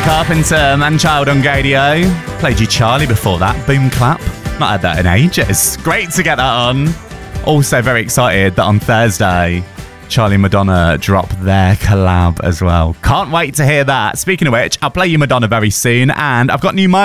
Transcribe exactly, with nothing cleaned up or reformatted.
Carpenter, Man-Child on Gadio. Played you Charlie before that, Boom Clap. Not had that in ages. Great to get that on. Also very excited that on Thursday, Charlie and Madonna drop their collab as well. Can't wait to hear that. Speaking of which, I'll play you Madonna very soon, and I've got new